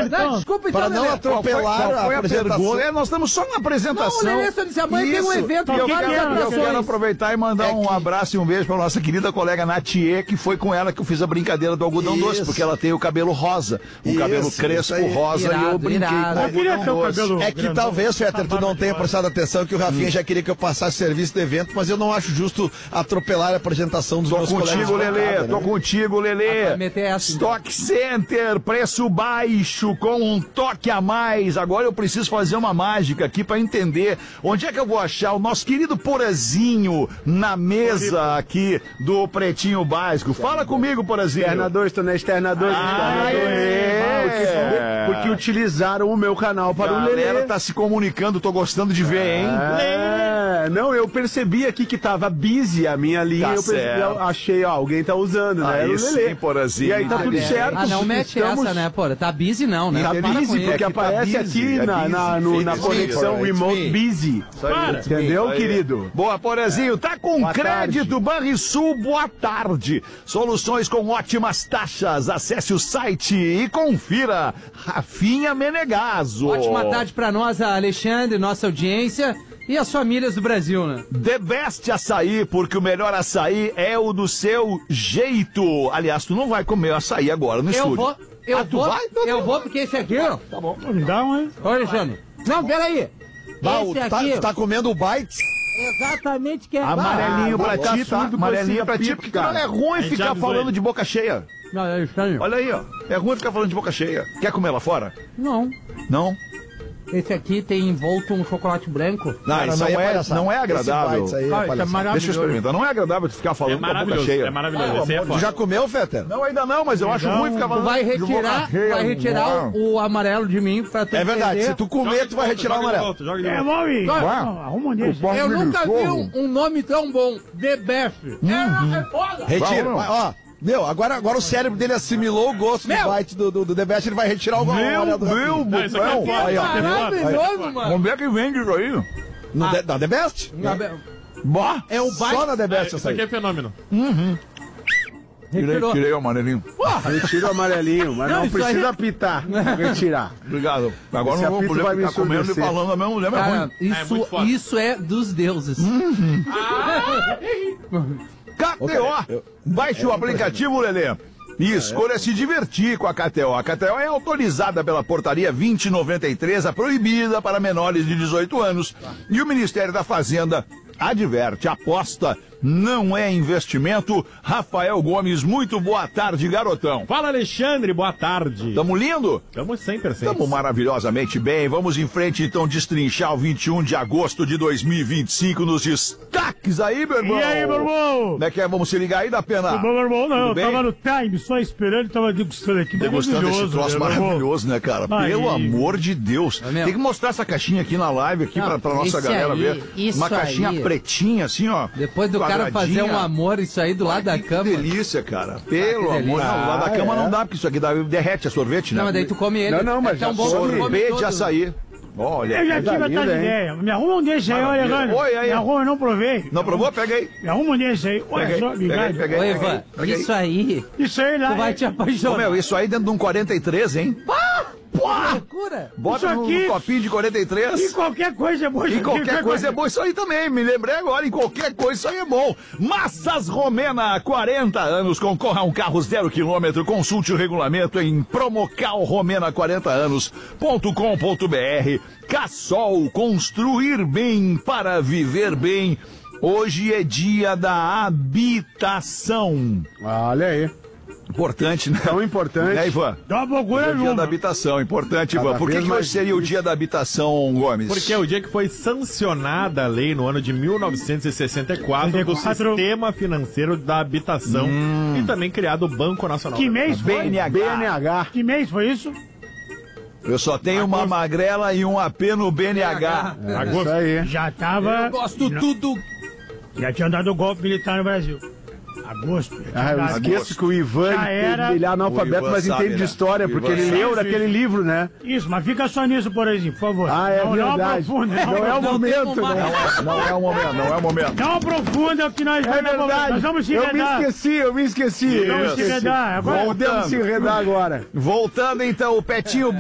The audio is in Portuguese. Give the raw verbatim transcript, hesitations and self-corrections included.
Não, desculpa então, Para não Lelê. atropelar Qual foi a a apresentação. pergunta? É, nós estamos só na apresentação. Não, o Lelê só disse, amanhã tem um Isso. evento E com eu várias quero, eu atrações. quero aproveitar e mandar É um que- abraço e um beijo pra nossa querida colega Natie, que foi com ela que eu fiz a brincadeira do algodão Isso. doce, porque ela tem o cabelo rosa, um Isso, cabelo isso crespo aí. rosa, e eu Irado, brinquei irado. com o Eu queria algodão ter o doce. cabelo- É que grandão. talvez, Fetter, tu não tenha prestado atenção que o Rafinha já queria que eu passasse serviço do evento, mas eu não acho justo atropelar a apresentação dos Tô meus colegas. contigo, de Lelê, bancada, tô né? contigo, Lelê. Ah, vai meter essa, então. Stock Center, preço baixo, com um toque a mais. Agora eu preciso fazer uma mágica aqui pra entender onde é que eu vou achar o nosso querido Porazinho na mesa aqui do Pretinho Básico. Fala comigo, Porazinho. Externa dois, tô na Externa dois. Ah, é. Porque, porque utilizaram o meu canal para o Galera Lelê. tá se comunicando, tô gostando de ver, hein? É, não, eu percebi aqui que tava busy a minha linha, Tá eu, percebi, certo. eu achei, ó, alguém tá usando, né? Aí Era o sim, Lelê. Porazinho. E aí tá tudo É. certo. Ah, não mete estamos- essa, né, pô? Tá busy não, né? Tá Para com busy, isso. porque É que tá aparece busy, aqui é na, na, busy. no- na It's conexão me, it's remote me. busy. Para. Entendeu, Aí. querido? Boa, Porazinho, tá com Boa crédito tarde. Banrisul, boa tarde. Soluções com ótimas taxas. Acesse o site e confira. Rafinha Menegaso. Ótima tarde pra nós, Alexandre, nossa audiência e as famílias do Brasil, né? The Best Açaí, porque o melhor açaí é o do seu jeito. Aliás, tu não vai comer açaí agora no Eu estúdio. vou, eu Ah, tu vou, vai? Então eu tá. vou porque esse aqui, ó. Tá bom. Me dá um, hein? Ô, Alexandre. Não, peraí. Bah, o- Esse tá, aqui, tu tá comendo o Bites? exatamente que é... Amarelinho Ah, pra vou ti, tá? tudo Amarelinho com pra esse ti, apito, porque não cara. é ruim A gente ficar já avisou falando ele. de boca cheia. Não, Alexandre. Olha aí, ó. É ruim ficar falando de boca cheia. Quer comer lá fora? Não. Não? Esse aqui tem envolto um chocolate branco. Não, Cara, isso aí não é, palhaçada. não é Esse agradável. Bites aí é Ah, isso é palhaçada. maravilhoso. Deixa eu experimentar. Não é agradável tu ficar É falando com a boca maravilhoso, cheia. é maravilhoso. Esse é Tu forte. já comeu, Fetter? Não, ainda não, mas eu acho Então, ruim ficar Tu falando vai de boca retirar, cheia. vai retirar Uau. o, o amarelo de mim pra tu É verdade, entender. se tu comer, tu vai retirar o amarelo. Joga de É, volta. vamos ir. Vai. Não, Arruma um desse. O Eu Milho nunca vi Sorro. um, um nome tão bom. The Best. É, é foda. Retira. Vamos. Vai, ó, meu, agora, agora o cérebro dele assimilou o gosto Meu. do Bite do, do, do The Best, ele vai retirar o Meu, amarelo do meu, Rafinha. Não, isso aqui é botão. foda. Aí, ó. Maravilhoso, mano. Onde é que vende isso aí? No The- Na The Best? Bah! É o Só bite. na The É, Best Isso essa aqui aí. é fenômeno. Tirei, Retirou. tirei o amarelinho. Retira o amarelinho, mas Não, não, isso precisa aí- apitar. Retirar. Obrigado. Agora Esse não vou apito poder vai me ficar comendo e ensurdecer. falando a mesma mulher, mas é Cara, ruim. É isso, muito foda. isso é dos deuses. K T O. Baixe o aplicativo, Lelê. E escolha se divertir com a K T O. A K T O é autorizada pela portaria vinte e noventa e três, a proibida para menores de dezoito anos. E o Ministério da Fazenda adverte, aposta não é investimento. Rafael Gomes, muito boa tarde, garotão. Fala, Alexandre, boa tarde. Tamo lindo? Tamo cem por cento. Estamos maravilhosamente bem. Vamos em frente, então, destrinchar o vinte e um de agosto de dois mil e vinte e cinco nos destaques aí, meu irmão. E aí, meu irmão? Como é que é? Vamos se ligar aí, da pena? Tudo bom, meu irmão? Não, Tudo eu bem? tava no time só esperando, tava degustando aqui. Degustando esse Maravilhoso, troço né, meu irmão? maravilhoso, né, cara? Aí. Pelo amor de Deus. É mesmo? Tem que mostrar essa caixinha aqui na live, aqui, Não, pra, pra nossa esse galera aí, ver. isso Uma caixinha aí. pretinha, assim, ó. Depois do cara fazer um amor, isso aí do lado da Que cama. delícia, cara. Pelo que amor. delícia. Não, lá da Ah, cama é? não dá, porque isso aqui dá, derrete a sorvete, né? Não, mas daí tu come ele. Não, não, mas é tão já bom que tu come Sorvete todo. de açaí. Olha. Eu já tive Coisa a tal linda, hein? ideia. Me arruma um desse aí, olha, Maravilha. Alejandro. Oi, aí. Me arruma, eu não provei. Não provou? Pega aí. Me arruma um desse aí. Olha Peguei, só, peguei, obrigado. peguei. Ô, Peguei, Ivan, peguei. isso aí, Isso aí lá. tu vai é- te Ô, apaixonar. meu, isso aí dentro de um quarenta e três, hein? Que loucura. Bota Isso no, aqui- no copinho de quarenta e três. E qualquer coisa é boa. E qualquer coisa é bom, isso aí também. Me lembrei agora, em qualquer coisa isso aí é bom. Massas Romena, quarenta anos, concorra a um carro zero quilômetro. Consulte o regulamento em promocal romena quarenta anos ponto com ponto br. Cassol, construir bem para viver bem. Hoje é dia da habitação. Olha aí. Importante, né? Tão importante. Né, Ivan? Dá uma procura É o dia da numa. habitação, importante, Cada Ivan. Por que, vez que mais hoje seria o dia da habitação, Gomes? Porque é o dia que foi sancionada a lei no ano de mil novecentos e sessenta e quatro do sessenta e quatro. Sistema Financeiro da Habitação e também criado o Banco Nacional. Que mês foi? B N H. B N H. Que mês foi isso? Eu só tenho uma magrela e um A P no B N H. É isso aí. Já tava... Eu gosto tudo. Já tinha dado golpe militar no Brasil. Agosto. Já tinha Ah, eu dado. esqueço que o Ivan, Já era. ele é analfabeto, O Ivan mas sabe, entende de né? história, O porque Ivan ele sabe. leu daquele livro, né? Isso, mas fica só nisso, por exemplo, por favor. Ah, é não, não verdade. aprofunda. Não é o Não momento, temos né? mais. Não é o momento, não é o momento. Não aprofunda que nós É vamos... verdade. Nós vamos se Eu me enredar. esqueci, eu me esqueci. Isso. Eu me Vamos se esqueci. enredar. Agora... Podemos se enredar agora. Voltando então, o Petinho